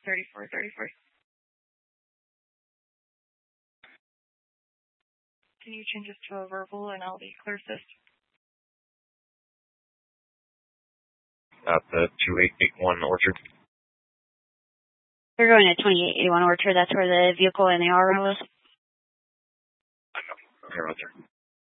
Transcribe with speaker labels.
Speaker 1: 3434. Can you change this to a verbal and I'll be clear assist?
Speaker 2: The 2881 Orchard.
Speaker 3: You're going to 2881 Orchard. That's where the vehicle and the RO is.
Speaker 2: Here, right there.